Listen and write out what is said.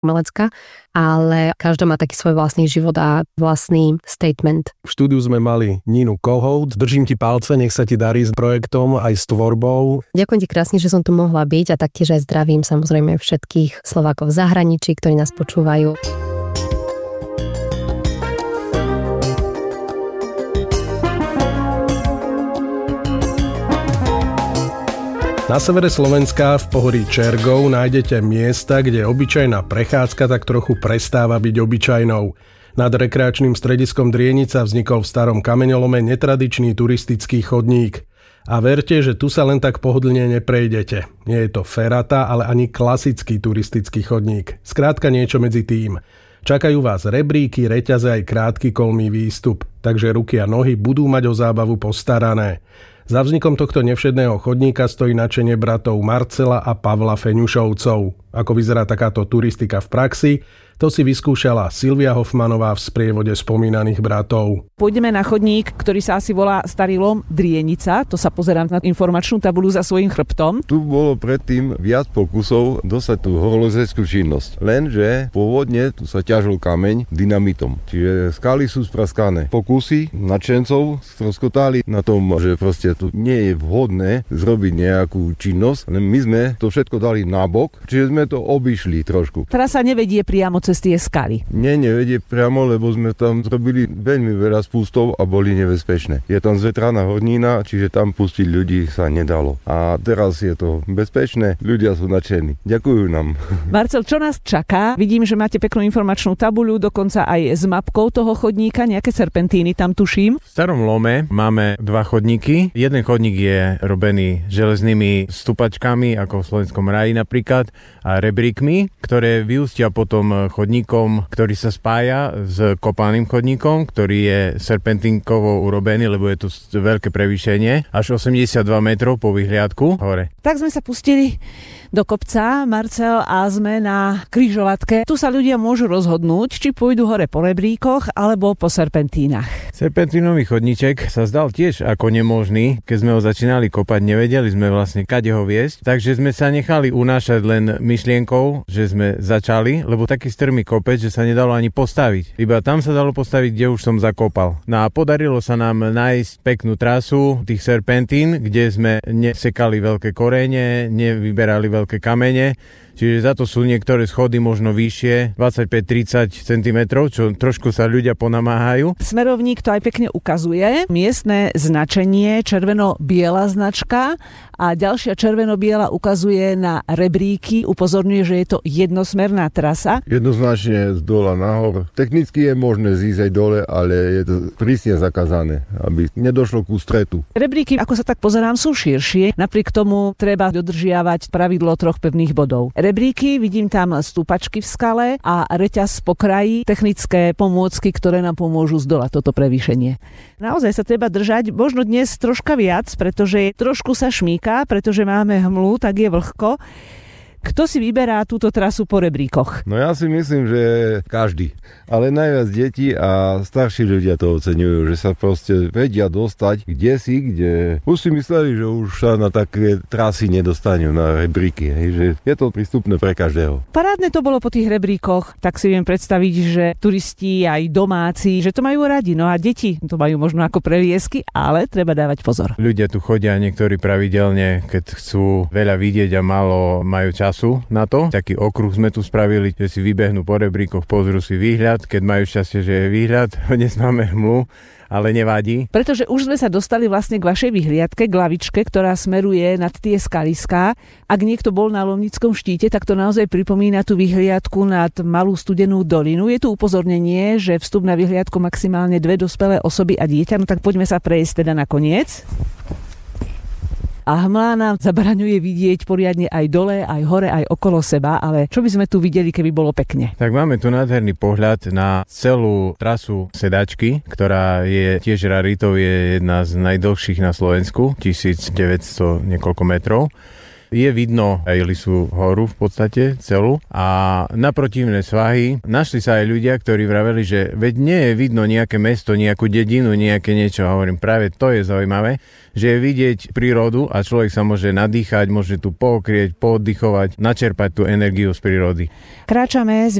umelecká, ale každá má taký svoj vlastný život a vlastný statement. V štúdiu sme mali Ninu Kohout. Držím ti palce, nech sa ti darí s projektom aj s tvorbou. Ďakujem ti krásne, že som tu mohla byť a taktiež aj zdravím samozrejme všetkých Slovákov v zahraničí, ktorí nás počúvajú. Na severe Slovenska v pohorí Čergov nájdete miesta, kde obyčajná prechádzka tak trochu prestáva byť obyčajnou. Nad rekreačným strediskom Drienica vznikol v starom kameňolome netradičný turistický chodník. A verte, že tu sa len tak pohodlne neprejdete. Nie je to ferata, ale ani klasický turistický chodník. Skrátka niečo medzi tým. Čakajú vás rebríky, reťaze aj krátky kolmý výstup, takže ruky a nohy budú mať o zábavu postarané. Za vznikom tohto nevšedného chodníka stojí nadšenie bratov Marcela a Pavla Feňušovcov. Ako vyzerá takáto turistika v praxi, to si vyskúšala Silvia Hofmanová v sprievode spomínaných bratov. Pôjdeme na chodník, ktorý sa asi volá Starý lom Drienica. To sa pozerám na informačnú tabuľu za svojím chrbtom. Tu bolo predtým viac pokusov dostať tú horolezeckú činnosť. Lenže pôvodne tu sa ťažil kameň dynamitom. Čiže skaly sú spraskané. Pokusy nadšencov stroskotali na tom, že proste tu nie je vhodné zrobiť nejakú činnosť. Len my sme to všetko dali nabok, čiže sme to obišli trošku. Teraz sa nevedie priamo cez tie skaly. Nevedie priamo, lebo sme tam zrobili veľmi veľa spustov a boli nebezpečné. Je tam zvetraná hornina, čiže tam pustiť ľudí sa nedalo. A teraz je to bezpečné, ľudia sú nadšení. Ďakujú nám. Marcel, čo nás čaká? Vidím, že máte peknú informačnú tabuľu, dokonca aj s mapkou toho chodníka, nejaké serpentíny tam tuším. V Starom lome máme 2 chodníky. Jeden chodník je robený železnými stupačkami, ako v Slovenskom ráji napríklad, a rebríkmi, ktoré vyústia potom chodníkom, ktorý sa spája s kopánnym chodníkom, ktorý je serpentínkovo urobený, lebo je tu veľké prevýšenie, až 82 metrov po vyhliadku hore. Tak sme sa pustili do kopca, Marcel, a sme na križovatke. Tu sa ľudia môžu rozhodnúť, či pôjdu hore po rebríkoch alebo po serpentínach. Serpentínový chodníček sa zdal tiež ako nemožný. Keď sme ho začínali kopať, nevedeli sme vlastne kade ho viesť, takže sme sa nechali unášať len myšlienkou, že sme začali, lebo taký strmý kopec, že sa nedalo ani postaviť. Iba tam sa dalo postaviť, kde už som zakopal. No a podarilo sa nám nájsť peknú trasu tých serpentín, kde sme nesekali veľké korene, nevyberali veľké kamene. Čiže za to sú niektoré schody možno vyššie, 25-30 cm, čo trošku sa ľudia ponamáhajú. Smerovník to aj pekne ukazuje. Miestne značenie, červeno-biela značka a ďalšia červeno-biela ukazuje na rebríky. Upozorňuje, že je to jednosmerná trasa. Jednoznačne z dola nahor. Technicky je možné zísť aj dole, ale je to prísne zakázané, aby nedošlo ku stretu. Rebríky, ako sa tak pozerám, sú širšie. Napriek tomu treba dodržiavať pravidlo 3 pevných bodov. Rebríky, vidím tam stúpačky v skale a reťaz po kraji, technické pomôcky, ktoré nám pomôžu zdolať toto prevýšenie. Naozaj sa treba držať, možno dnes troška viac, pretože trošku sa šmíka, pretože máme hmlu, tak je vlhko. Kto si vyberá túto trasu po rebríkoch? No ja si myslím, že každý. Ale najviac deti a starší ľudia to oceňujú, že sa proste vedia dostať kde už si mysleli, že už sa na také trasy nedostanú na rebríky. Že je to prístupné pre každého. Parádne to bolo po tých rebríkoch, tak si viem predstaviť, že turisti aj domáci, že to majú radi. No a deti to majú možno ako preliesky, ale treba dávať pozor. Ľudia tu chodia niektorí pravidelne, keď chcú veľa vidieť a málo majú času na to. Taký okruh sme tu spravili, že si vybehnú po rebríkoch, pozrú si výhľad, keď majú šťastie, že je výhľad. Dnes máme hmlu, ale nevadí. Pretože už sme sa dostali vlastne k vašej vyhliadke, k lavičke, ktorá smeruje nad tie skaliská. Ak niekto bol na Lomnickom štíte, tak to naozaj pripomína tú vyhliadku nad Malú Studenú dolinu. Je tu upozornenie, že vstup na vyhliadku maximálne 2 dospelé osoby a dieťa. No tak poďme sa prejsť teda na koniec. A hmla nám zabraňuje vidieť poriadne aj dole, aj hore, aj okolo seba, ale čo by sme tu videli, keby bolo pekne? Tak máme tu nádherný pohľad na celú trasu sedačky, ktorá je tiež raritou, je jedna z najdlhších na Slovensku, 1900 niekoľko metrov. Je vidno aj Lisú horu v podstate celú a na protivné svahy našli sa aj ľudia, ktorí vraveli, že veď nie je vidno nejaké mesto, nejakú dedinu, nejaké niečo. A hovorím, práve to je zaujímavé, že je vidieť prírodu a človek sa môže nadýchať, môže tu pookrieť, pooddychovať, načerpať tú energiu z prírody. Kráčame